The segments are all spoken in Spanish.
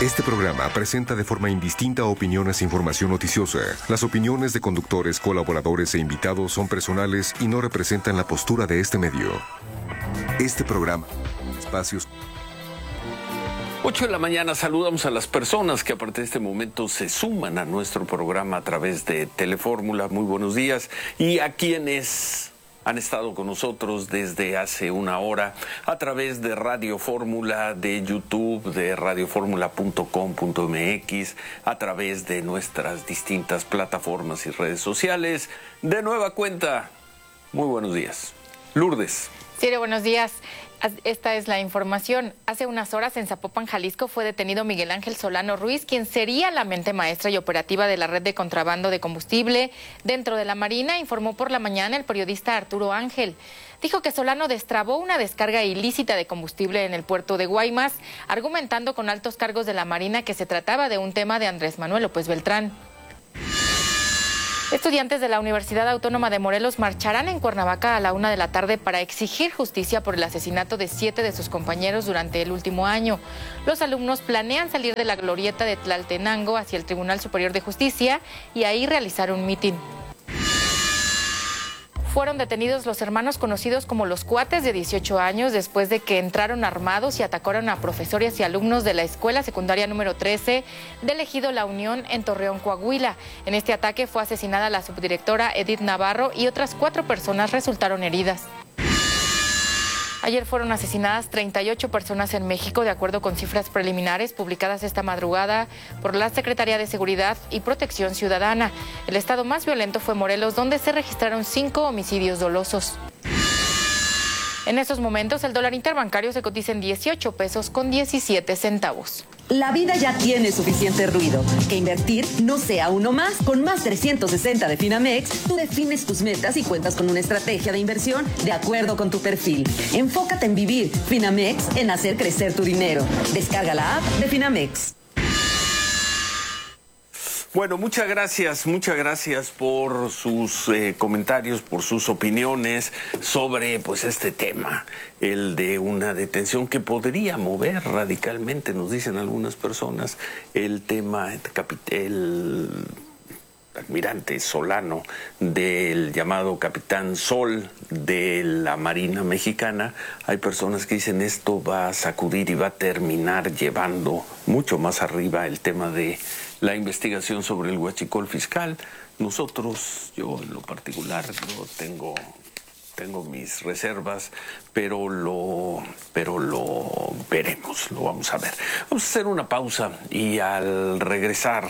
Este programa presenta de forma indistinta opiniones e información noticiosa. Las opiniones de conductores, colaboradores e invitados son personales y no representan la postura de este medio. Este programa, espacios... 8 de la mañana, saludamos a las personas que a partir de este momento se suman a nuestro programa a través de Telefórmula. Muy buenos días. Y a quienes han estado con nosotros desde hace una hora a través de Radio Fórmula, de YouTube, de radioformula.com.mx, a través de nuestras distintas plataformas y redes sociales. De nueva cuenta, muy buenos días. Lourdes. Ciro, buenos días. Esta es la información. Hace unas horas en Zapopan, Jalisco, fue detenido Miguel Ángel Solano Ruiz, quien sería la mente maestra y operativa de la red de contrabando de combustible dentro de la Marina, informó por la mañana el periodista Arturo Ángel. Dijo que Solano destrabó una descarga ilícita de combustible en el puerto de Guaymas, argumentando con altos cargos de la Marina que se trataba de un tema de Andrés Manuel López Beltrán. Estudiantes de la Universidad Autónoma de Morelos marcharán en Cuernavaca a la 1 de la tarde para exigir justicia por el asesinato de 7 de sus compañeros durante el último año. Los alumnos planean salir de la glorieta de Tlaltenango hacia el Tribunal Superior de Justicia y ahí realizar un mitin. Fueron detenidos los hermanos conocidos como los Cuates, de 18 años, después de que entraron armados y atacaron a profesores y alumnos de la escuela secundaria número 13 del ejido La Unión en Torreón, Coahuila. En este ataque fue asesinada la subdirectora Edith Navarro y otras 4 personas resultaron heridas. Ayer fueron asesinadas 38 personas en México, de acuerdo con cifras preliminares publicadas esta madrugada por la Secretaría de Seguridad y Protección Ciudadana. El estado más violento fue Morelos, donde se registraron 5 homicidios dolosos. En estos momentos, el dólar interbancario se cotiza en 18 pesos con 17 centavos. La vida ya tiene suficiente ruido. Que invertir no sea uno más. Con más 360 de Finamex, tú defines tus metas y cuentas con una estrategia de inversión de acuerdo con tu perfil. Enfócate en vivir. Finamex, en hacer crecer tu dinero. Descarga la app de Finamex. Bueno, muchas gracias por sus comentarios, por sus opiniones sobre pues este tema, el de una detención que podría mover radicalmente, nos dicen algunas personas, el tema, el almirante Solano, del llamado Capitán Sol de la Marina Mexicana. Hay personas que dicen esto va a sacudir y va a terminar llevando mucho más arriba el tema de la investigación sobre el huachicol fiscal. Nosotros, yo en lo particular, yo tengo mis reservas, pero lo veremos, lo vamos a ver. Vamos a hacer una pausa y al regresar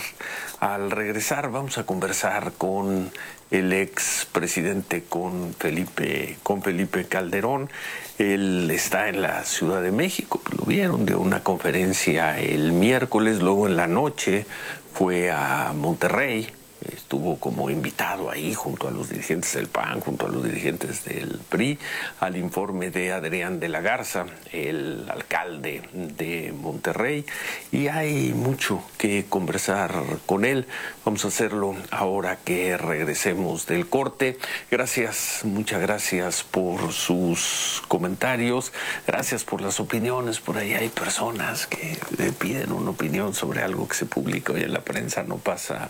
vamos a conversar con el expresidente, con Felipe Calderón. Él está en la Ciudad de México, lo vieron, de una conferencia el miércoles, luego en la noche fue a Monterrey. Estuvo como invitado ahí junto a los dirigentes del PAN, junto a los dirigentes del PRI, al informe de Adrián de la Garza, el alcalde de Monterrey, y hay mucho que conversar con él. Vamos a hacerlo ahora que regresemos del corte. Gracias, muchas gracias por sus comentarios, gracias por las opiniones. Por ahí hay personas que le piden una opinión sobre algo que se publica hoy en la prensa. No pasa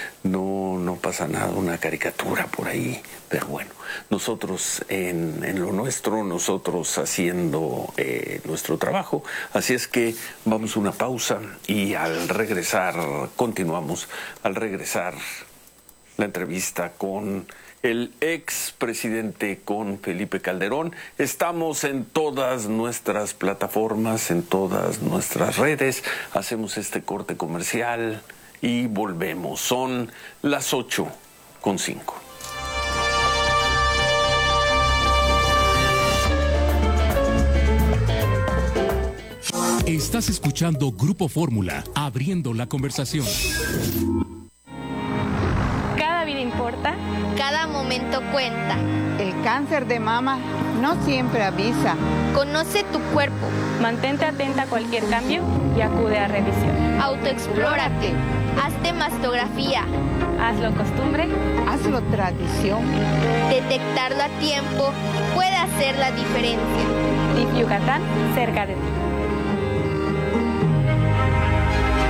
nada, una caricatura por ahí, pero bueno, nosotros en lo nuestro, nosotros haciendo nuestro trabajo. Así es que vamos a una pausa y al regresar, continuamos. Al regresar, la entrevista con el expresidente, con Felipe Calderón. Estamos en todas nuestras plataformas, en todas nuestras redes. Hacemos este corte comercial y volvemos. Son las 8:05. Estás escuchando Grupo Fórmula, abriendo la conversación. Cada vida importa. Cada momento cuenta. El cáncer de mama no siempre avisa. Conoce tu cuerpo. Mantente atenta a cualquier cambio y acude a revisión. Autoexplórate. Hazte mastografía. Hazlo costumbre. Hazlo tradición. Detectarlo a tiempo puede hacer la diferencia. DIF Yucatán, cerca de ti.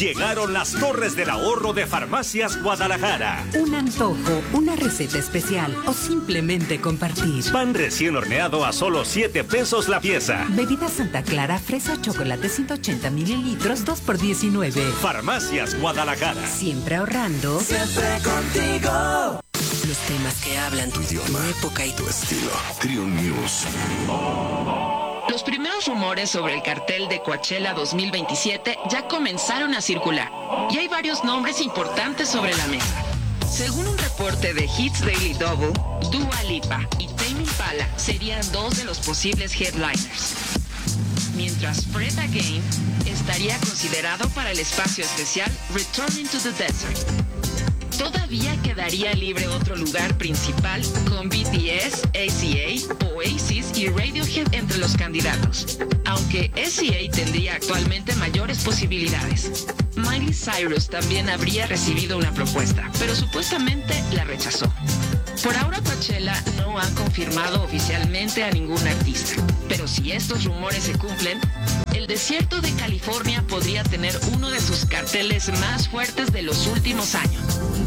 Llegaron las Torres del Ahorro de Farmacias Guadalajara. Un antojo, una receta especial o simplemente compartir. Pan recién horneado a solo 7 pesos la pieza. Bebida Santa Clara, fresa o chocolate 180 mililitros, 2 por 19. Farmacias Guadalajara. Siempre ahorrando. Siempre contigo. Los temas que hablan tu idioma, tu época y tu estilo. Trio News. Los primeros rumores sobre el cartel de Coachella 2027 ya comenzaron a circular y hay varios nombres importantes sobre la mesa. Según un reporte de Hits Daily Double, Dua Lipa y Tame Impala serían 2 de los posibles headliners. Mientras Fred Again estaría considerado para el espacio especial Returning to the Desert. Todavía quedaría libre otro lugar principal con BTS, ACA, Oasis y Radiohead entre los candidatos, aunque ACA tendría actualmente mayores posibilidades. Miley Cyrus también habría recibido una propuesta, pero supuestamente la rechazó. Por ahora Coachella no ha confirmado oficialmente a ningún artista, pero si estos rumores se cumplen, el desierto de California podría tener uno de sus carteles más fuertes de los últimos años.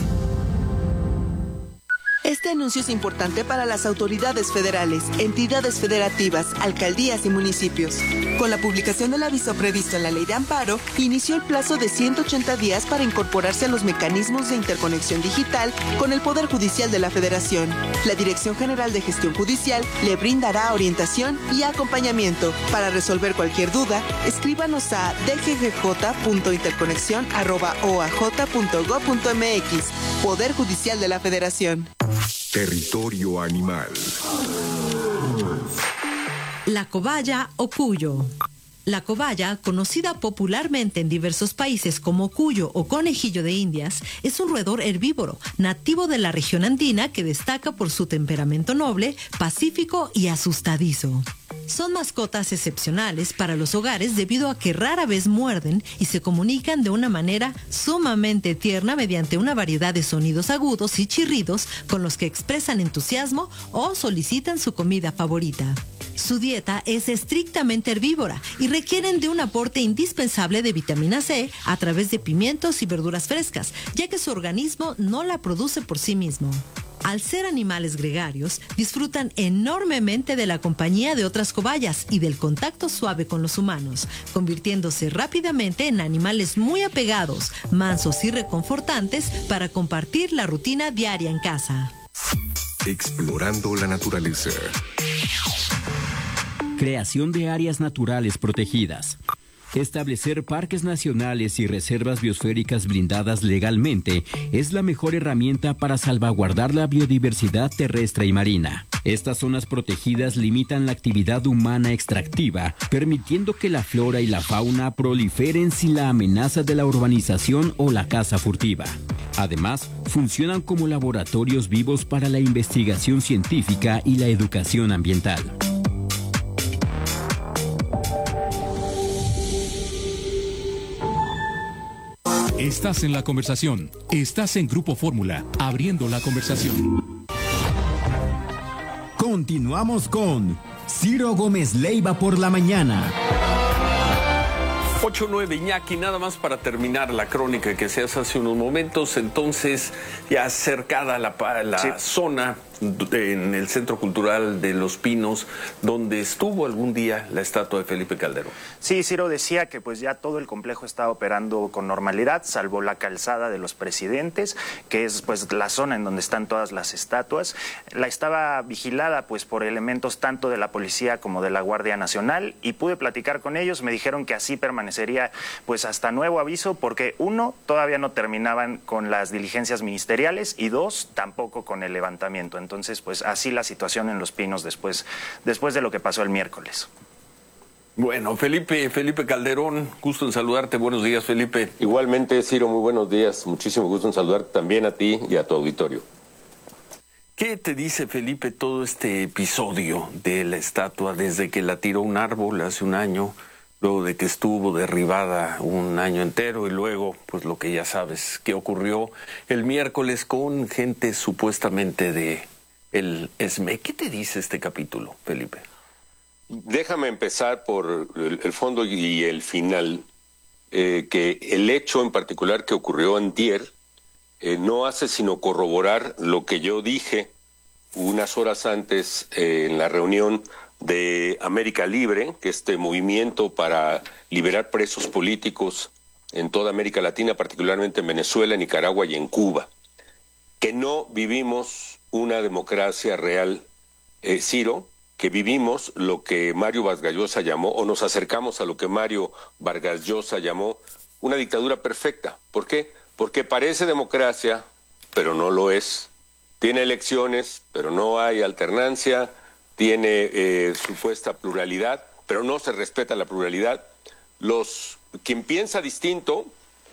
Este anuncio es importante para las autoridades federales, entidades federativas, alcaldías y municipios. Con la publicación del aviso previsto en la Ley de Amparo, inició el plazo de 180 días para incorporarse a los mecanismos de interconexión digital con el Poder Judicial de la Federación. La Dirección General de Gestión Judicial le brindará orientación y acompañamiento. Para resolver cualquier duda, escríbanos a dggj.interconexión@oaj.gov.mx. Poder Judicial de la Federación. Territorio animal. La cobaya o cuyo. La cobaya, conocida popularmente en diversos países como cuyo o conejillo de Indias, es un roedor herbívoro nativo de la región andina que destaca por su temperamento noble, pacífico y asustadizo. Son mascotas excepcionales para los hogares debido a que rara vez muerden y se comunican de una manera sumamente tierna mediante una variedad de sonidos agudos y chirridos con los que expresan entusiasmo o solicitan su comida favorita. Su dieta es estrictamente herbívora y requieren de un aporte indispensable de vitamina C a través de pimientos y verduras frescas, ya que su organismo no la produce por sí mismo. Al ser animales gregarios, disfrutan enormemente de la compañía de otras cobayas y del contacto suave con los humanos, convirtiéndose rápidamente en animales muy apegados, mansos y reconfortantes para compartir la rutina diaria en casa. Explorando la naturaleza. Creación de áreas naturales protegidas. Establecer parques nacionales y reservas biosféricas blindadas legalmente es la mejor herramienta para salvaguardar la biodiversidad terrestre y marina. Estas zonas protegidas limitan la actividad humana extractiva, permitiendo que la flora y la fauna proliferen sin la amenaza de la urbanización o la caza furtiva. Además, funcionan como laboratorios vivos para la investigación científica y la educación ambiental. Estás en la conversación. Estás en Grupo Fórmula, abriendo la conversación. Continuamos con Ciro Gómez Leiva por la mañana. 8:09, Iñaki, nada más para terminar la crónica que se hace hace unos momentos. Entonces, ya cercada la sí. Zona en el Centro Cultural de Los Pinos, donde estuvo algún día la estatua de Felipe Calderón. Sí, Ciro decía que pues ya todo el complejo está operando con normalidad, salvo la calzada de los Presidentes, que es pues la zona en donde están todas las estatuas. La estaba vigilada pues por elementos tanto de la policía como de la Guardia Nacional, y pude platicar con ellos. Me dijeron que así permanecería pues hasta nuevo aviso, porque 1, todavía no terminaban con las diligencias ministeriales, y 2, tampoco con el levantamiento. Entonces, pues así la situación en Los Pinos después de lo que pasó el miércoles. Bueno, Felipe Calderón, gusto en saludarte. Buenos días, Felipe. Igualmente, Ciro, muy buenos días. Muchísimo gusto en saludarte también a ti y a tu auditorio. ¿Qué te dice, Felipe, todo este episodio de la estatua desde que la tiró un árbol hace un año, luego de que estuvo derribada un año entero, y luego, pues lo que ya sabes, que ocurrió el miércoles con gente supuestamente de el ESME? ¿Qué te dice este capítulo, Felipe? Déjame empezar por el fondo y el final. que el hecho en particular que ocurrió antier no hace sino corroborar lo que yo dije unas horas antes en la reunión de América Libre, que este movimiento para liberar presos políticos en toda América Latina, particularmente en Venezuela, Nicaragua y en Cuba, que no vivimos una democracia real, Ciro, que vivimos lo que Mario Vargas Llosa llamó, o nos acercamos a lo que Mario Vargas Llosa llamó una dictadura perfecta. ¿Por qué? Porque parece democracia, pero no lo es. Tiene elecciones, pero no hay alternancia. Tiene supuesta pluralidad, pero no se respeta la pluralidad. Quien piensa distinto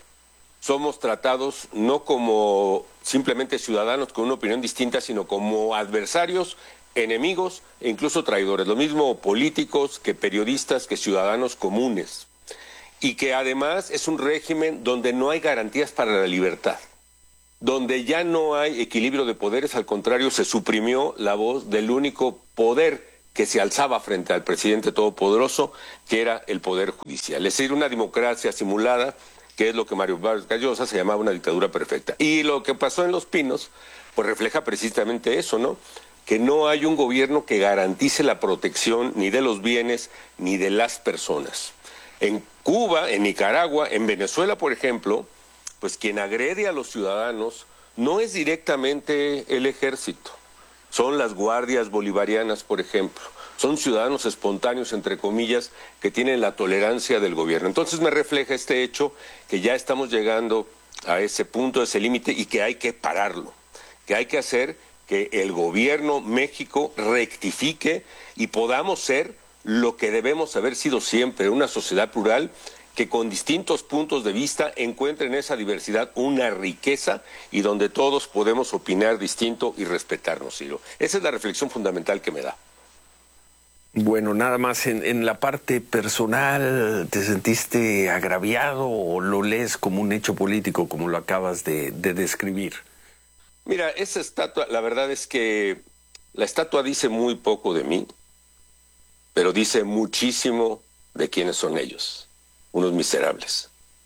somos tratados no como simplemente ciudadanos con una opinión distinta, sino como adversarios, enemigos e incluso traidores. Lo mismo políticos que periodistas, que ciudadanos comunes. Y que además es un régimen donde no hay garantías para la libertad, donde ya no hay equilibrio de poderes, al contrario, se suprimió la voz del único poder que se alzaba frente al presidente todopoderoso, que era el Poder Judicial. Es decir, una democracia simulada, que es lo que Mario Vargas Llosa se llamaba una dictadura perfecta. Y lo que pasó en Los Pinos, pues refleja precisamente eso, ¿no? Que no hay un gobierno que garantice la protección ni de los bienes ni de las personas. En Cuba, en Nicaragua, en Venezuela, por ejemplo, pues quien agrede a los ciudadanos no es directamente el ejército, son las guardias bolivarianas, por ejemplo, son ciudadanos espontáneos, entre comillas, que tienen la tolerancia del gobierno. Entonces me refleja este hecho que ya estamos llegando a ese punto, a ese límite, y que hay que pararlo, que hay que hacer que el gobierno México rectifique y podamos ser lo que debemos haber sido siempre, una sociedad plural que con distintos puntos de vista encuentren en esa diversidad una riqueza y donde todos podemos opinar distinto y respetarnos, Ciro. Esa es la reflexión fundamental que me da. Bueno, nada más en la parte personal, ¿te sentiste agraviado o lo lees como un hecho político, como lo acabas de describir? Mira, esa estatua, la verdad es que la estatua dice muy poco de mí, pero dice muchísimo de quiénes son ellos, unos miserables.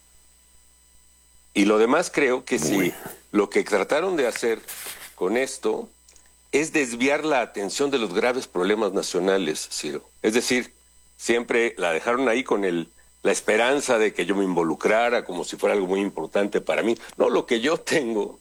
Y lo demás creo que sí, lo que trataron de hacer con esto es desviar la atención de los graves problemas nacionales, Ciro. Es decir, siempre la dejaron ahí con la esperanza de que yo me involucrara como si fuera algo muy importante para mí. No, lo que yo tengo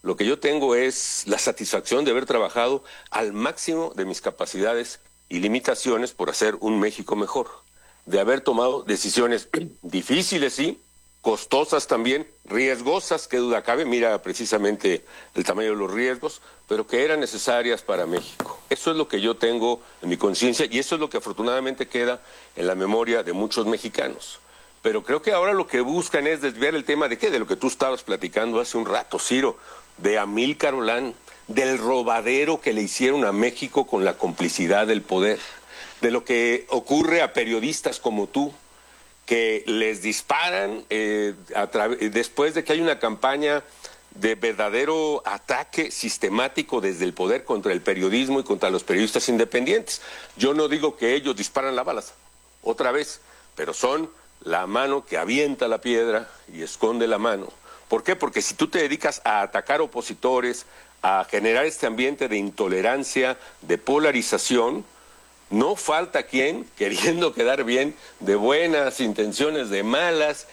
es la satisfacción de haber trabajado al máximo de mis capacidades y limitaciones por hacer un México mejor, de haber tomado decisiones difíciles, sí, costosas también, riesgosas, qué duda cabe, mira precisamente el tamaño de los riesgos, pero que eran necesarias para México. Eso es lo que yo tengo en mi conciencia y eso es lo que afortunadamente queda en la memoria de muchos mexicanos. Pero creo que ahora lo que buscan es desviar el tema de ¿qué? De lo que tú estabas platicando hace un rato, Ciro, de Amílcar Olán, del robadero que le hicieron a México con la complicidad del poder, de lo que ocurre a periodistas como tú, que les disparan después de que hay una campaña de verdadero ataque sistemático desde el poder contra el periodismo y contra los periodistas independientes. Yo no digo que ellos disparan las balas, otra vez, pero son la mano que avienta la piedra y esconde la mano. ¿Por qué? Porque si tú te dedicas a atacar opositores, a generar este ambiente de intolerancia, de polarización, no falta quien, queriendo quedar bien, de buenas intenciones, de malas,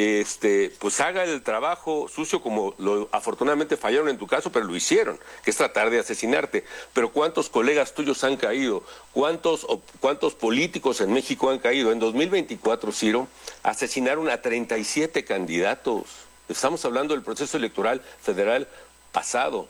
pues haga el trabajo sucio como afortunadamente fallaron en tu caso, pero lo hicieron, que es tratar de asesinarte. Pero ¿cuántos colegas tuyos han caído? ¿Cuántos políticos en México han caído? En 2024, Ciro, asesinaron a 37 candidatos. Estamos hablando del proceso electoral federal pasado.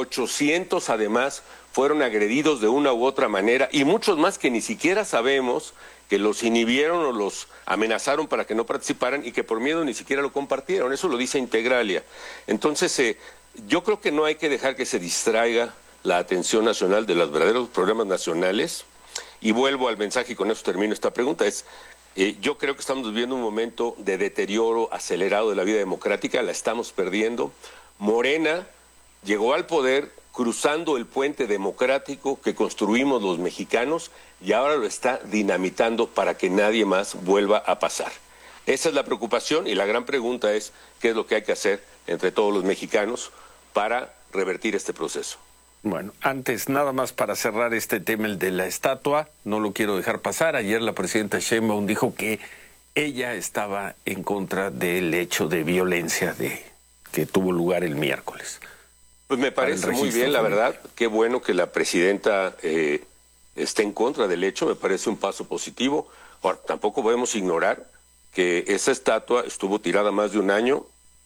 800 además fueron agredidos de una u otra manera y muchos más que ni siquiera sabemos, que los inhibieron o los amenazaron para que no participaran y que por miedo ni siquiera lo compartieron. Eso lo dice Integralia. Entonces, yo creo que no hay que dejar que se distraiga la atención nacional de los verdaderos problemas nacionales. Y vuelvo al mensaje y con eso termino esta pregunta. Yo creo que estamos viviendo un momento de deterioro acelerado de la vida democrática, la estamos perdiendo. Morena llegó al poder cruzando el puente democrático que construimos los mexicanos y ahora lo está dinamitando para que nadie más vuelva a pasar. Esa es la preocupación y la gran pregunta es qué es lo que hay que hacer entre todos los mexicanos para revertir este proceso. Bueno, antes, nada más para cerrar este tema, el de la estatua, no lo quiero dejar pasar. Ayer la presidenta Sheinbaum dijo que ella estaba en contra del hecho de violencia que tuvo lugar el miércoles. Pues me parece muy bien, la verdad. Qué bueno que la presidenta esté en contra del hecho, me parece un paso positivo. Ahora, tampoco podemos ignorar que esa estatua estuvo tirada más de un año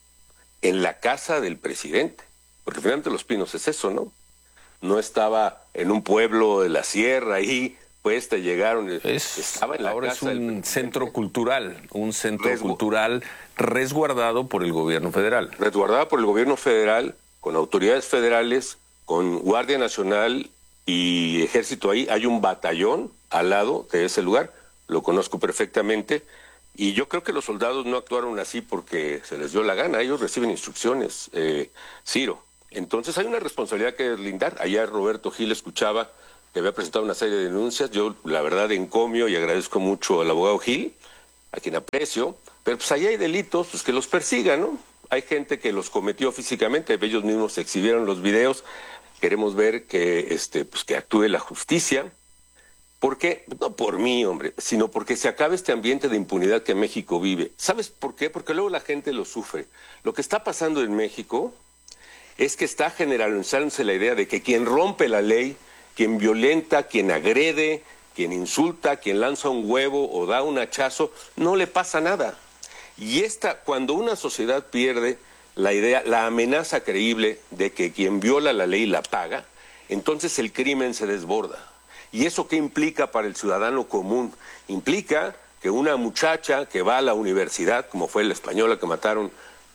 en la casa del presidente, porque finalmente Los Pinos es eso, ¿no? No estaba en un pueblo de la sierra ahí, pues te llegaron, estaba en la ahora casa. Es un centro cultural, cultural resguardado por el gobierno federal. Resguardado por el gobierno federal, con autoridades federales, con Guardia Nacional y Ejército ahí. Hay un batallón al lado de ese lugar, lo conozco perfectamente. Y yo creo que los soldados no actuaron así porque se les dio la gana, ellos reciben instrucciones, Ciro. Entonces hay una responsabilidad que deslindar. Ayer Roberto Gil escuchaba que había presentado una serie de denuncias. Yo, la verdad, encomio y agradezco mucho al abogado Gil, a quien aprecio, pero pues ahí hay delitos, pues que los persigan, ¿no? Hay gente que los cometió físicamente, ellos mismos exhibieron los videos. Queremos ver que, pues que actúe la justicia. ¿Por qué? No por mí, hombre, sino porque se acabe este ambiente de impunidad que México vive. ¿Sabes por qué? Porque luego la gente lo sufre. Lo que está pasando en México es que está generalizándose la idea de que quien rompe la ley, quien violenta, quien agrede, quien insulta, quien lanza un huevo o da un hachazo, no le pasa nada. Y cuando una sociedad pierde la idea, la amenaza creíble de que quien viola la ley la paga, entonces el crimen se desborda. ¿Y eso qué implica para el ciudadano común? Implica que una muchacha que va a la universidad, como fue la española que mataron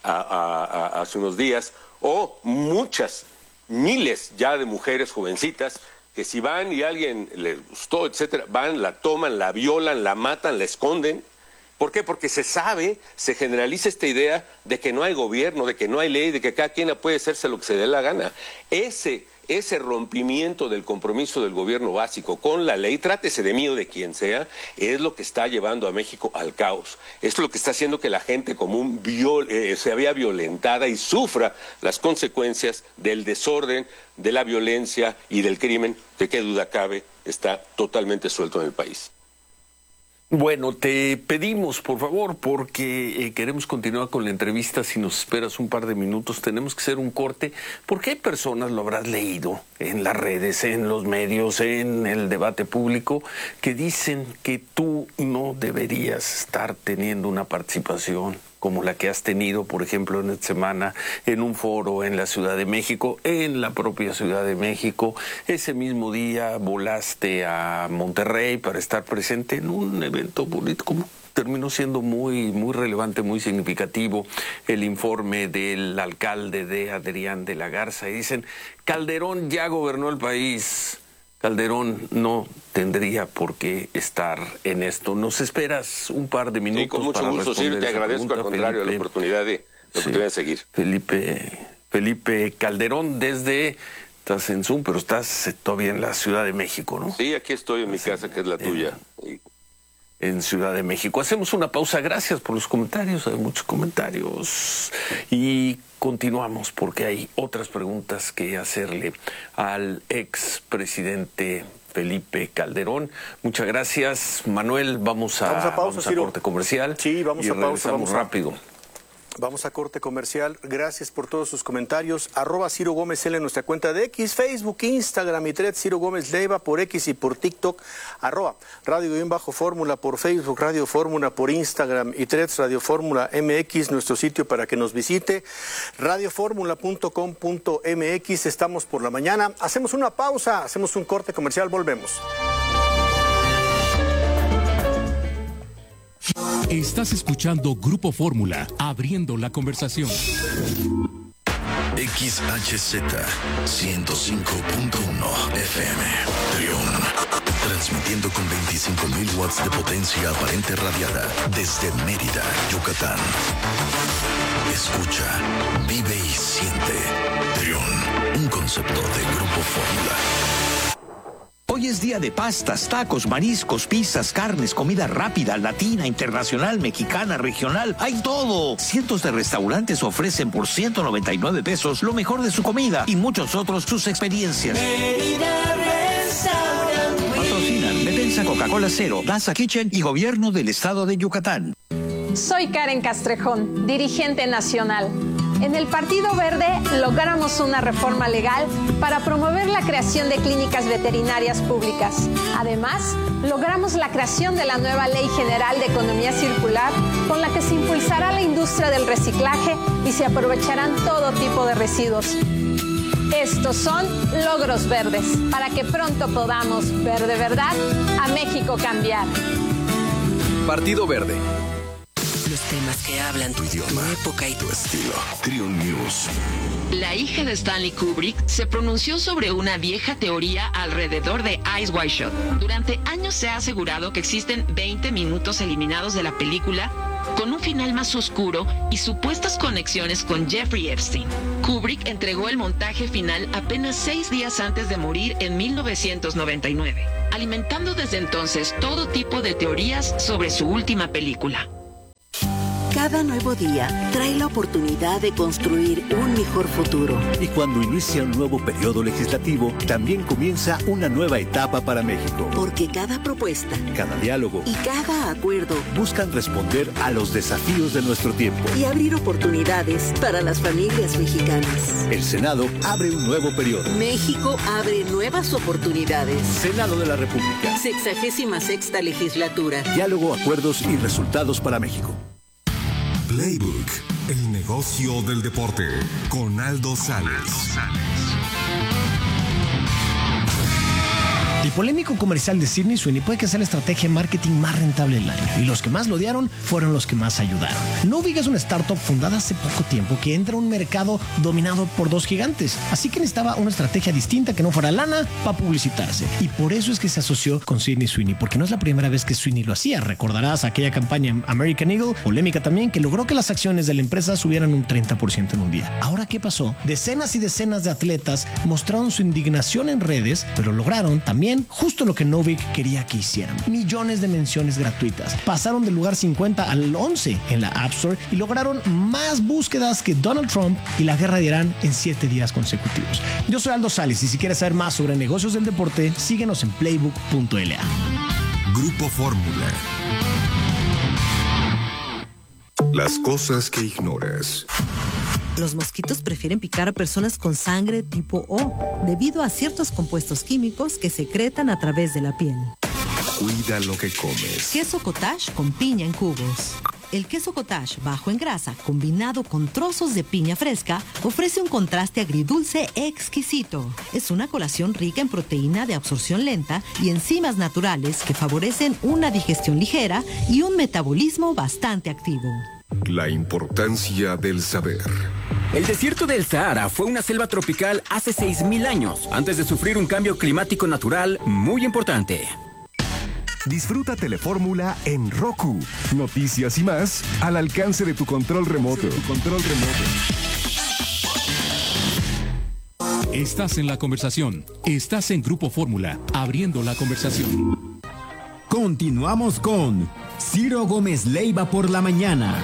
hace unos días, o muchas, miles ya de mujeres jovencitas, que si van y alguien les gustó, etcétera, van, la toman, la violan, la matan, la esconden. ¿Por qué? Porque se generaliza esta idea de que no hay gobierno, de que no hay ley, de que cada quien puede hacerse lo que se dé la gana. Ese rompimiento del compromiso del gobierno básico con la ley, trátese de mí o de quien sea, es lo que está llevando a México al caos. Es lo que está haciendo que la gente común se vea violentada y sufra las consecuencias del desorden, de la violencia y del crimen, de qué duda cabe, está totalmente suelto en el país. Bueno, te pedimos, por favor, porque queremos continuar con la entrevista. Si nos esperas un par de minutos, tenemos que hacer un corte, porque hay personas, lo habrás leído en las redes, en los medios, en el debate público, que dicen que tú no deberías estar teniendo una participación como la que has tenido, por ejemplo, en esta semana, en un foro en la Ciudad de México, en la propia Ciudad de México. Ese mismo día volaste a Monterrey para estar presente en un evento político. Terminó siendo muy relevante, muy significativo el informe del alcalde de Adrián de la Garza. Y dicen, Calderón ya gobernó el país. Calderón no tendría por qué estar en esto. ¿Nos esperas un par de minutos? Sí, con mucho gusto, sí, te agradezco al contrario la oportunidad de seguir. Felipe Calderón, estás en Zoom, pero estás todavía en la Ciudad de México, ¿no? Sí, aquí estoy en mi casa, que es la tuya. En Ciudad de México. Hacemos una pausa, gracias por los comentarios, hay muchos comentarios. Y continuamos porque hay otras preguntas que hacerle al expresidente Felipe Calderón. Muchas gracias, Manuel. Vamos a corte comercial. Sí, vamos a pausa. Vamos rápido. Vamos a corte comercial. Gracias por todos sus comentarios. @Ciro Gómez L en nuestra cuenta de X, Facebook, Instagram y Threads, Ciro Gómez Leiva por X y por TikTok. @Radio_Fórmula por Facebook, Radio Fórmula por Instagram y Threads, Radio Fórmula MX, nuestro sitio para que nos visite. radioformula.com.mx. Estamos por la mañana. Hacemos una pausa, hacemos un corte comercial, volvemos. Estás escuchando Grupo Fórmula, abriendo la conversación. XHZ 105.1 FM, Trión. Transmitiendo con 25.000 watts de potencia aparente radiada desde Mérida, Yucatán. Escucha, vive y siente. Trión, un concepto de Grupo Fórmula. Hoy es día de pastas, tacos, mariscos, pizzas, carnes, comida rápida, latina, internacional, mexicana, regional. ¡Hay todo! Cientos de restaurantes ofrecen por 199 pesos lo mejor de su comida y muchos otros sus experiencias. Patrocinan Defensa Coca-Cola Cero, Daza Kitchen y Gobierno del Estado de Yucatán. Soy Karen Castrejón, dirigente nacional. En el Partido Verde logramos una reforma legal para promover la creación de clínicas veterinarias públicas. Además, logramos la creación de la nueva Ley General de Economía Circular, con la que se impulsará la industria del reciclaje y se aprovecharán todo tipo de residuos. Estos son logros verdes, para que pronto podamos ver de verdad a México cambiar. Partido Verde. Los temas que hablan tu idioma, tu época y tu estilo. Triun News. La hija de Stanley Kubrick se pronunció sobre una vieja teoría alrededor de Eyes Wide Shut. Durante años se ha asegurado que existen 20 minutos eliminados de la película con un final más oscuro y supuestas conexiones con Jeffrey Epstein. Kubrick entregó el montaje final apenas 6 días antes de morir en 1999, alimentando desde entonces todo tipo de teorías sobre su última película. Cada nuevo día trae la oportunidad de construir un mejor futuro. Y cuando inicia un nuevo periodo legislativo, también comienza una nueva etapa para México. Porque cada propuesta, cada diálogo y cada acuerdo buscan responder a los desafíos de nuestro tiempo y abrir oportunidades para las familias mexicanas. El Senado abre un nuevo periodo. México abre nuevas oportunidades. Senado de la República. 66ª legislatura. Diálogo, acuerdos y resultados para México. Playbook, el negocio del deporte, con Aldo Sales. El polémico comercial de Sydney Sweeney puede que sea la estrategia de marketing más rentable del año, y los que más lo odiaron fueron los que más ayudaron. Novig es una startup fundada hace poco tiempo que entra a un mercado dominado por dos gigantes, así que necesitaba una estrategia distinta que no fuera lana para publicitarse, y por eso es que se asoció con Sydney Sweeney, porque no es la primera vez que Sweeney lo hacía. Recordarás aquella campaña American Eagle, polémica también, que logró que las acciones de la empresa subieran un 30% en un día. Ahora, ¿qué pasó? Decenas y decenas de atletas mostraron su indignación en redes, pero lograron también justo lo que Novig quería que hicieran: millones de menciones gratuitas. Pasaron del lugar 50 al 11 en la App Store y lograron más búsquedas que Donald Trump y la guerra de Irán en 7 días consecutivos. Yo soy Aldo Sales, y si quieres saber más sobre negocios del deporte, síguenos en playbook.la. Grupo Fórmula. Las cosas que ignoras. Los mosquitos prefieren picar a personas con sangre tipo O debido a ciertos compuestos químicos que secretan a través de la piel. Cuida lo que comes. Queso cottage con piña en cubos. El queso cottage bajo en grasa, combinado con trozos de piña fresca, ofrece un contraste agridulce exquisito. Es una colación rica en proteína de absorción lenta y enzimas naturales que favorecen una digestión ligera y un metabolismo bastante activo. La importancia del saber. El desierto del Sahara fue una selva tropical hace 6.000 años, antes de sufrir un cambio climático natural muy importante. Disfruta Telefórmula en Roku. Noticias y más al alcance de tu control remoto. Estás en la conversación. Estás en Grupo Fórmula, abriendo la conversación. Continuamos con Ciro Gómez Leiva por la mañana.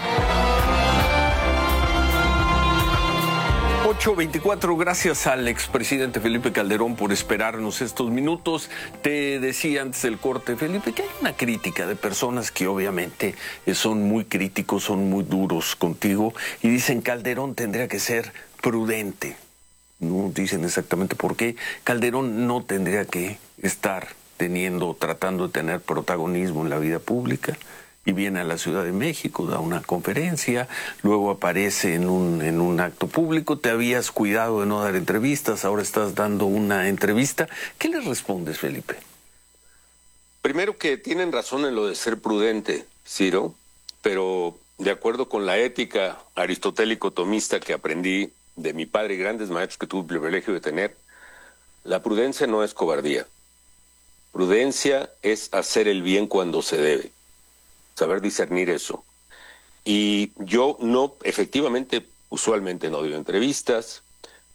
8:24, gracias al expresidente Felipe Calderón por esperarnos estos minutos. Te decía antes del corte, Felipe, que hay una crítica de personas que obviamente son muy críticos, son muy duros contigo y dicen Calderón tendría que ser prudente. No dicen exactamente por qué. Calderón no tendría que estar tratando de tener protagonismo en la vida pública. Y viene a la Ciudad de México, da una conferencia, luego aparece en un acto público. Te habías cuidado de no dar entrevistas, ahora estás dando una entrevista. ¿Qué le respondes, Felipe? Primero, que tienen razón en lo de ser prudente, Ciro, pero de acuerdo con la ética aristotélico-tomista que aprendí de mi padre y grandes maestros que tuve el privilegio de tener, la prudencia no es cobardía. Prudencia es hacer el bien cuando se debe. Saber discernir eso. Y yo no, efectivamente, usualmente no doy entrevistas,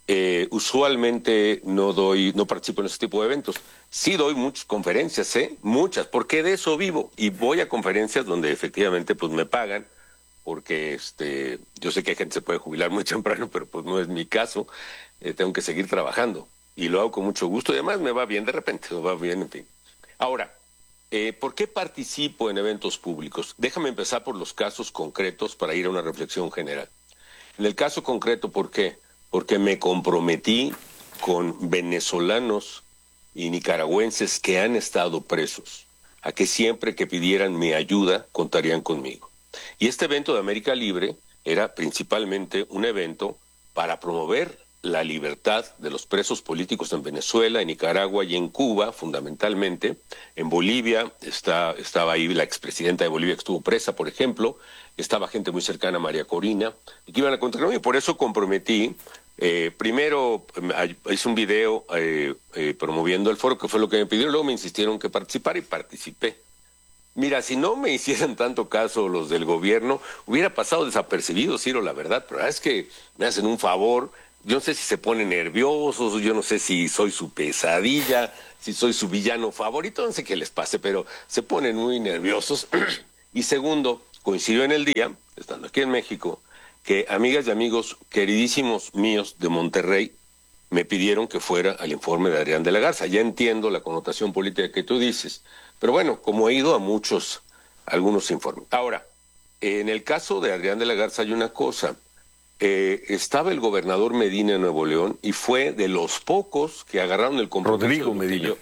usualmente no participo en ese tipo de eventos. Sí doy muchas conferencias, muchas, porque de eso vivo. Y voy a conferencias donde efectivamente pues me pagan, porque yo sé que hay gente que se puede jubilar muy temprano, pero pues no es mi caso. Tengo que seguir trabajando. Y lo hago con mucho gusto. Y además me va bien de repente, me va bien, en fin. Ahora, ¿por qué participo en eventos públicos? Déjame empezar por los casos concretos para ir a una reflexión general. En el caso concreto, ¿por qué? Porque me comprometí con venezolanos y nicaragüenses que han estado presos, a que siempre que pidieran mi ayuda contarían conmigo. Y este evento de América Libre era principalmente un evento para promover la libertad de los presos políticos en Venezuela, en Nicaragua y en Cuba, fundamentalmente. En Bolivia estaba ahí la expresidenta de Bolivia que estuvo presa, por ejemplo. Estaba gente muy cercana a María Corina, y que iban a contar conmigo. Y por eso comprometí. Primero hice un video promoviendo el foro, que fue lo que me pidieron. Luego me insistieron que participara y participé. Mira, si no me hicieran tanto caso los del gobierno, hubiera pasado desapercibido, Ciro, la verdad. Pero la verdad es que me hacen un favor. Yo no sé si se ponen nerviosos, yo no sé si soy su pesadilla, si soy su villano favorito, no sé qué les pase, pero se ponen muy nerviosos. Y segundo, coincidió en el día, estando aquí en México, que amigas y amigos queridísimos míos de Monterrey me pidieron que fuera al informe de Adrián de la Garza. Ya entiendo la connotación política que tú dices, pero bueno, como he ido a algunos informes. Ahora, en el caso de Adrián de la Garza hay una cosa. Estaba el gobernador Medina de Nuevo León y fue de los pocos que agarraron el compromiso. Rodrigo Medina.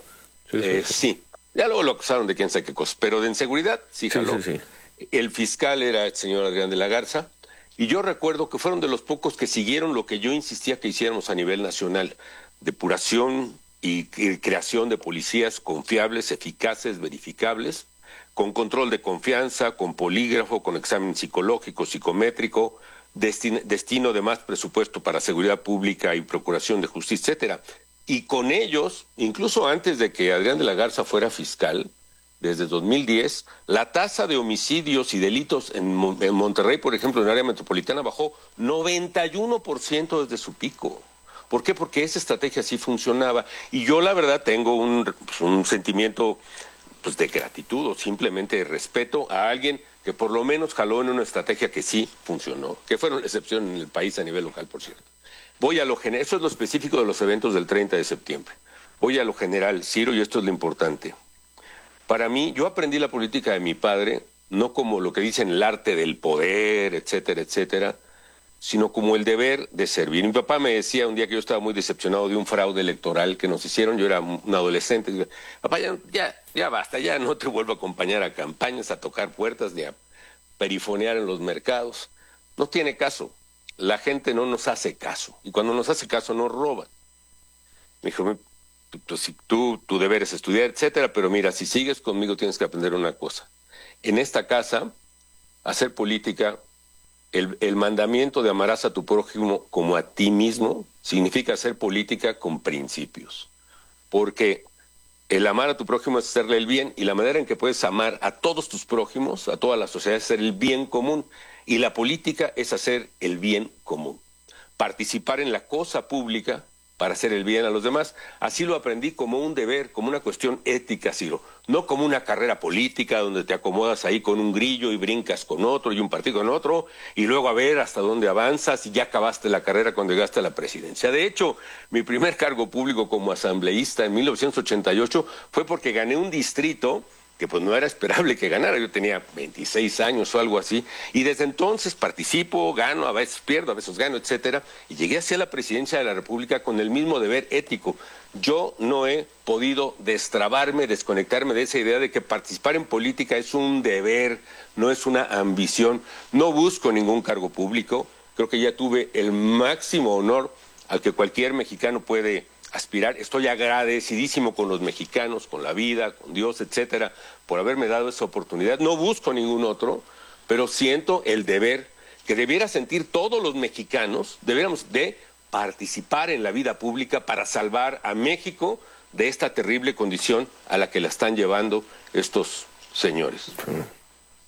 Sí. Ya luego lo acusaron de quién sabe qué cosa, pero de inseguridad sí jaló. Sí. El fiscal era el señor Adrián de la Garza, y yo recuerdo que fueron de los pocos que siguieron lo que yo insistía que hiciéramos a nivel nacional: depuración y creación de policías confiables, eficaces, verificables, con control de confianza, con polígrafo, con examen psicológico, psicométrico, destino de más presupuesto para seguridad pública y procuración de justicia, etcétera. Y con ellos, incluso antes de que Adrián de la Garza fuera fiscal, desde 2010, la tasa de homicidios y delitos en Monterrey, por ejemplo, en el área metropolitana, bajó 91% desde su pico. ¿Por qué? Porque esa estrategia sí funcionaba. Y yo, la verdad, tengo un sentimiento de gratitud o simplemente de respeto a alguien que por lo menos jaló en una estrategia que sí funcionó, que fueron la excepción en el país a nivel local, por cierto. Voy a lo general, eso es lo específico de los eventos del 30 de septiembre. Voy a lo general, Ciro, y esto es lo importante. Para mí, yo aprendí la política de mi padre, no como lo que dicen el arte del poder, etcétera, etcétera, sino como el deber de servir. Mi papá me decía un día que yo estaba muy decepcionado de un fraude electoral que nos hicieron, yo era un adolescente, y papá, ya basta, ya no te vuelvo a acompañar a campañas, a tocar puertas, ni a perifonear en los mercados. No tiene caso, la gente no nos hace caso, y cuando nos hace caso nos roban. Me dijo, tu deber es estudiar, etcétera, pero mira, si sigues conmigo tienes que aprender una cosa. En esta casa, hacer política, el mandamiento de amarás a tu prójimo como a ti mismo significa hacer política con principios. Porque el amar a tu prójimo es hacerle el bien, y la manera en que puedes amar a todos tus prójimos, a toda la sociedad, es hacer el bien común. Y la política es hacer el bien común. Participar en la cosa pública para hacer el bien a los demás. Así lo aprendí como un deber, como una cuestión ética, Ciro. No como una carrera política donde te acomodas ahí con un grillo y brincas con otro y un partido con otro, y luego a ver hasta dónde avanzas y ya acabaste la carrera cuando llegaste a la presidencia. De hecho, mi primer cargo público como asambleísta en 1988 fue porque gané un distrito que pues no era esperable que ganara. Yo tenía 26 años o algo así, y desde entonces participo, gano, a veces pierdo, a veces gano, etcétera, y llegué hacia la presidencia de la República con el mismo deber ético. Yo no he podido destrabarme, desconectarme de esa idea de que participar en política es un deber, no es una ambición. No busco ningún cargo público, creo que ya tuve el máximo honor al que cualquier mexicano puede aspirar. Estoy agradecidísimo con los mexicanos, con la vida, con Dios, etcétera, por haberme dado esa oportunidad. No busco ningún otro, pero siento el deber que debiera sentir todos los mexicanos. Deberíamos de participar en la vida pública para salvar a México de esta terrible condición a la que la están llevando estos señores.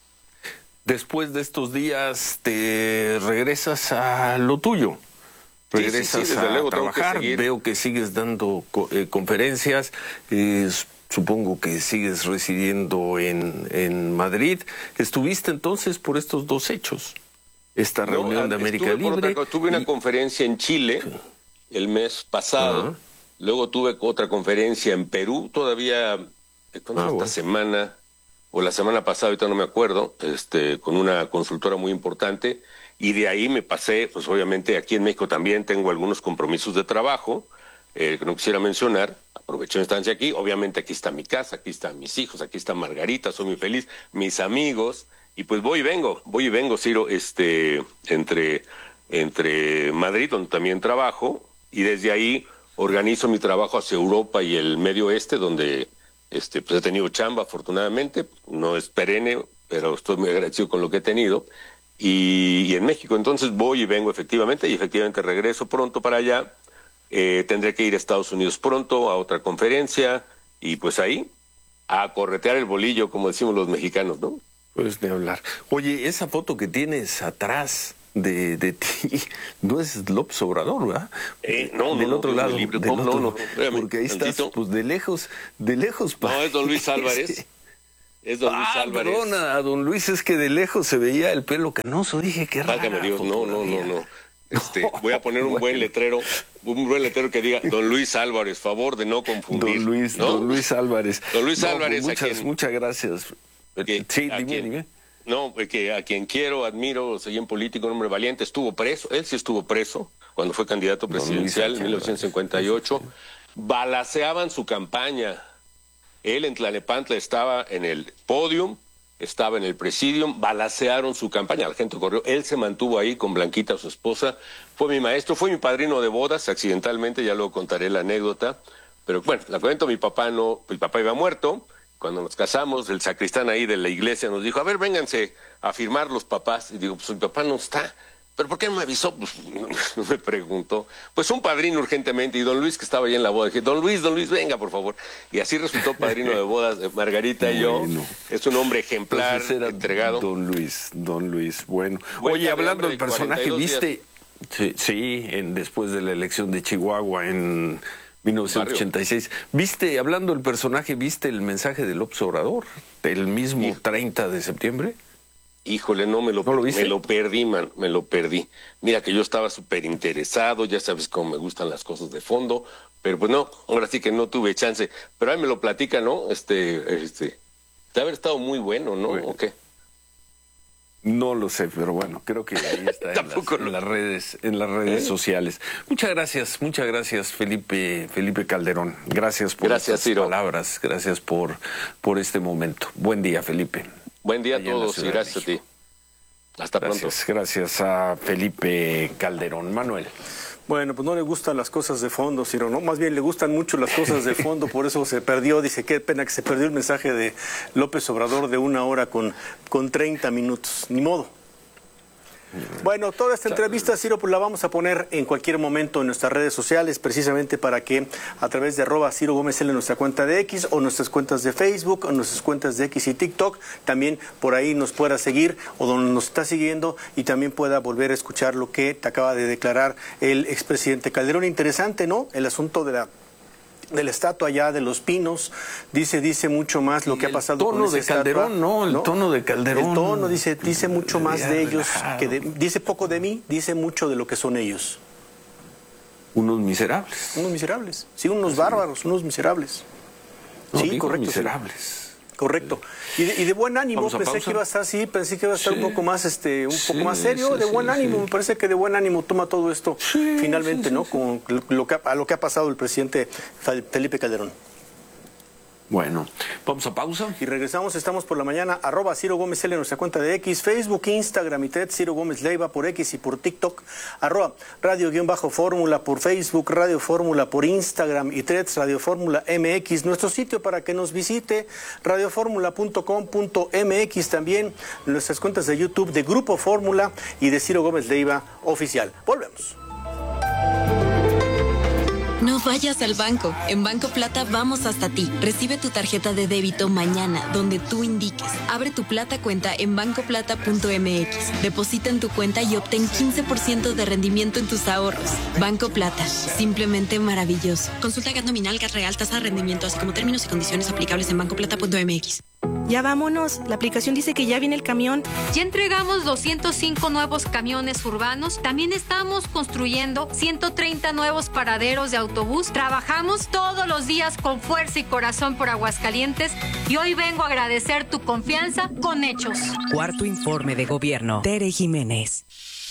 Después de estos días te regresas a lo tuyo. regresas desde a luego, trabajar, veo que sigues dando conferencias, supongo que sigues residiendo en Madrid. ¿Estuviste entonces por estos dos hechos? Esta reunión de América Libre. Tuve una conferencia en Chile el mes pasado, luego tuve otra conferencia en Perú, todavía esta semana, o la semana pasada, ahorita no me acuerdo, con una consultora muy importante, y de ahí me pasé, pues obviamente aquí en México también tengo algunos compromisos de trabajo, que no quisiera mencionar, aprovecho la instancia aquí, obviamente aquí está mi casa, aquí están mis hijos, aquí está Margarita, soy muy feliz, mis amigos, y pues voy y vengo, Ciro, entre Madrid, donde también trabajo, y desde ahí organizo mi trabajo hacia Europa y el Medio Oeste, donde pues he tenido chamba, afortunadamente, no es perenne, pero estoy muy agradecido con lo que he tenido, y en México, entonces voy y vengo efectivamente, y efectivamente regreso pronto para allá, tendré que ir a Estados Unidos pronto, a otra conferencia, y pues ahí, a corretear el bolillo, como decimos los mexicanos, ¿no? Pues de hablar. Oye, esa foto que tienes atrás de ti, no es López Obrador, ¿verdad? No, del otro lado. No, porque ahí estás, pues de lejos. No, es don Luis Álvarez. Es don Luis Álvarez. Perdona, a don Luis, es que de lejos se veía el pelo canoso. Dije, qué raro. Válgame Dios, no. Voy a poner un buen letrero que diga don Luis Álvarez, favor de no confundir. Don Luis Álvarez. Don Luis Álvarez, muchas gracias. Sí, dime. No, que a quien quiero, admiro, soy un político, un hombre valiente, estuvo preso, él sí estuvo preso cuando fue candidato presidencial en 1958. Balaceaban su campaña. Él en Tlalnepantla estaba en el podium, estaba en el presidium, balacearon su campaña, la gente corrió, él se mantuvo ahí con Blanquita, su esposa, fue mi maestro, fue mi padrino de bodas, accidentalmente, ya luego contaré la anécdota, pero bueno, la cuento, mi papá iba muerto. Cuando nos casamos, el sacristán ahí de la iglesia nos dijo, a ver, vénganse a firmar los papás. Y digo, pues mi papá no está. ¿Pero por qué no me avisó? Pues no me preguntó. Pues un padrino urgentemente. Y don Luis, que estaba ahí en la boda, dije, don Luis, venga, por favor. Y así resultó padrino de bodas de Margarita y yo. Es un hombre ejemplar, entregado. Don Luis, bueno. Oye, hablando del personaje, ¿viste? Sí, después de la elección de Chihuahua en 1986. Hablando del personaje, ¿viste el mensaje de López Obrador? El mismo 30 de septiembre. Híjole, ¿no lo viste? Me lo perdí, man, me lo perdí. Mira que yo estaba súper interesado, ya sabes cómo me gustan las cosas de fondo, pero pues no, ahora sí que no tuve chance. Pero ahí me lo platica, ¿no? De haber estado muy bueno, ¿no? ¿O qué? No lo sé, pero bueno, creo que ahí está en las redes sociales. Muchas gracias, Felipe Calderón. Gracias por estas palabras, gracias por este momento. Buen día, Felipe. Buen día a todos y gracias a ti. Hasta pronto. Gracias a Felipe Calderón. Manuel. Bueno, pues no le gustan las cosas de fondo, Ciro, ¿no? Más bien le gustan mucho las cosas de fondo, por eso se perdió. Dice, qué pena que se perdió el mensaje de López Obrador de 1 hora con 30 minutos. Ni modo. Bueno, toda esta entrevista, Ciro, pues la vamos a poner en cualquier momento en nuestras redes sociales, precisamente para que a través de @Ciro Gómez L en nuestra cuenta de X, o nuestras cuentas de Facebook, o nuestras cuentas de X y TikTok, también por ahí nos pueda seguir, o donde nos está siguiendo, y también pueda volver a escuchar lo que te acaba de declarar el expresidente Calderón. Interesante, ¿no? El asunto de la estatua allá de Los Pinos, dice mucho más lo que ha pasado con esa estatua. El tono de Calderón. El tono dice mucho más de ellos, dice poco de mí, dice mucho de lo que son ellos. Unos miserables. Sí, unos bárbaros, unos miserables. Sí, correcto. Miserables. Correcto. Y de buen ánimo, pensé que iba a estar un poco más poco más serio, de buen ánimo. Me parece que de buen ánimo toma todo esto finalmente, ¿no? Con lo que ha pasado el presidente Felipe Calderón. Bueno, vamos a pausa. Y regresamos, estamos por la mañana, @Ciro Gómez L en nuestra cuenta de X, Facebook, Instagram y Threads, Ciro Gómez Leiva por X y por TikTok, @Radio_Fórmula por Facebook, Radio Fórmula por Instagram y Threads, Radio Fórmula MX, nuestro sitio para que nos visite, radioformula.com.mx, también nuestras cuentas de YouTube de Grupo Fórmula y de Ciro Gómez Leiva Oficial. Volvemos. No vayas al banco. En Banco Plata vamos hasta ti. Recibe tu tarjeta de débito mañana, donde tú indiques. Abre tu Plata cuenta en bancoplata.mx. Deposita en tu cuenta y obtén 15% de rendimiento en tus ahorros. Banco Plata. Simplemente maravilloso. Consulta GAT nominal, GAT real, tasa de rendimiento, así como términos y condiciones aplicables en bancoplata.mx. Ya vámonos. La aplicación dice que ya viene el camión. Ya entregamos 205 nuevos camiones urbanos. También estamos construyendo 130 nuevos paraderos de autobús. Trabajamos todos los días con fuerza y corazón por Aguascalientes. Y hoy vengo a agradecer tu confianza con hechos. Cuarto informe de gobierno. Tere Jiménez.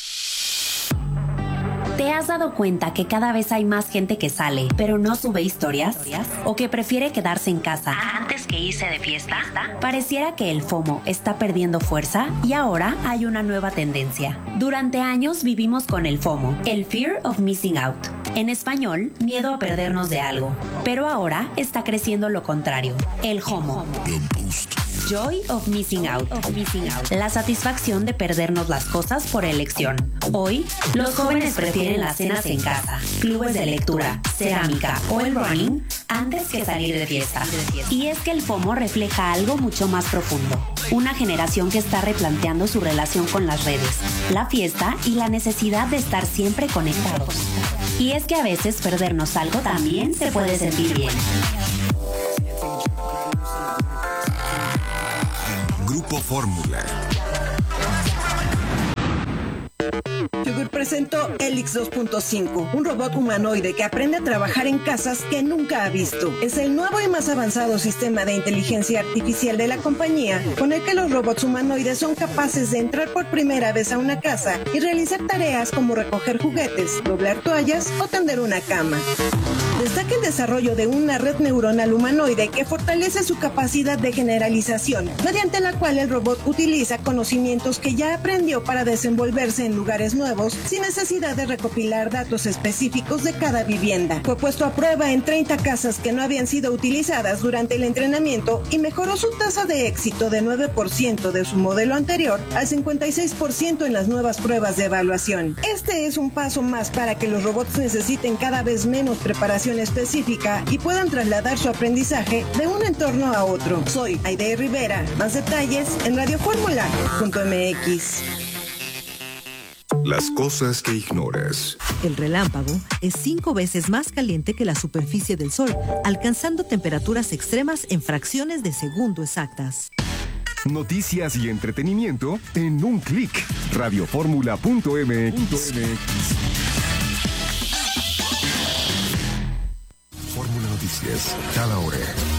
¿Te has dado cuenta que cada vez hay más gente que sale, pero no sube historias? ¿O que prefiere quedarse en casa antes que irse de fiesta? Pareciera que el FOMO está perdiendo fuerza y ahora hay una nueva tendencia. Durante años vivimos con el FOMO, el Fear of Missing Out. En español, miedo a perdernos de algo. Pero ahora está creciendo lo contrario, el JOMO. Joy of Missing Out. La satisfacción de perdernos las cosas por elección. Hoy, los jóvenes prefieren las cenas en casa, clubes de lectura, cerámica o el running antes que salir de fiesta. Y es que el FOMO refleja algo mucho más profundo. Una generación que está replanteando su relación con las redes, la fiesta y la necesidad de estar siempre conectados. Y es que a veces perdernos algo también se puede sentir bien. Grupo Fórmula. Yogur presentó Helix 2.5, un robot humanoide que aprende a trabajar en casas que nunca ha visto. Es el nuevo y más avanzado sistema de inteligencia artificial de la compañía, con el que los robots humanoides son capaces de entrar por primera vez a una casa y realizar tareas como recoger juguetes, doblar toallas o tender una cama. Destaca el desarrollo de una red neuronal humanoide que fortalece su capacidad de generalización, mediante la cual el robot utiliza conocimientos que ya aprendió para desenvolverse en lugares nuevos sin necesidad de recopilar datos específicos de cada vivienda. Fue puesto a prueba en 30 casas que no habían sido utilizadas durante el entrenamiento y mejoró su tasa de éxito de 9% de su modelo anterior al 56% en las nuevas pruebas de evaluación. Este es un paso más para que los robots necesiten cada vez menos preparación específica y puedan trasladar su aprendizaje de un entorno a otro. Soy Aide Rivera. Más detalles en radioformula.mx. Las cosas que ignoras. El relámpago es 5 veces más caliente que la superficie del Sol, alcanzando temperaturas extremas en fracciones de segundo exactas. Noticias y entretenimiento en un clic. Radioformula.mx. Fórmula Noticias, cada hora.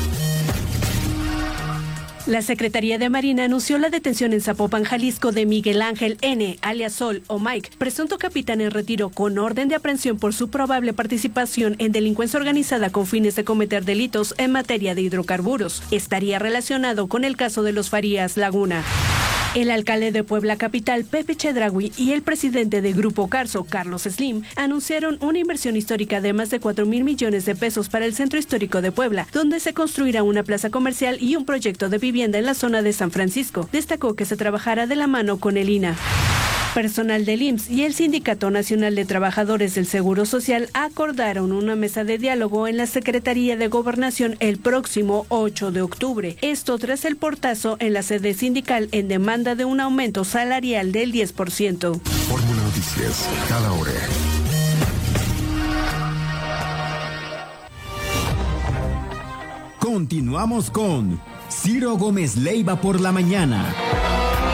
La Secretaría de Marina anunció la detención en Zapopan, Jalisco, de Miguel Ángel N., alias Sol o Mike, presunto capitán en retiro con orden de aprehensión por su probable participación en delincuencia organizada con fines de cometer delitos en materia de hidrocarburos. Estaría relacionado con el caso de los Farías Laguna. El alcalde de Puebla Capital, Pepe Chedraui, y el presidente de Grupo Carso, Carlos Slim, anunciaron una inversión histórica de más de 4,000 millones de pesos para el centro histórico de Puebla, donde se construirá una plaza comercial y un proyecto de vivienda en la zona de San Francisco. Destacó que se trabajará de la mano con el INAH. Personal del IMSS y el Sindicato Nacional de Trabajadores del Seguro Social acordaron una mesa de diálogo en la Secretaría de Gobernación el próximo 8 de octubre. Esto tras el portazo en la sede sindical en demanda de un aumento salarial del 10%. Fórmula Noticias, cada hora. Continuamos con Ciro Gómez Leiva por la mañana.